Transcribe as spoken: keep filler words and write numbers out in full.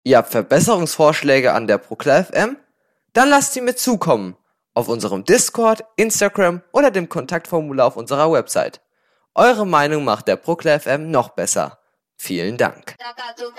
Ihr habt Verbesserungsvorschläge an der Procla F M? Dann lasst sie mir zukommen. Auf unserem Discord, Instagram oder dem Kontaktformular auf unserer Website. Eure Meinung macht der Procla F M noch besser. Vielen Dank.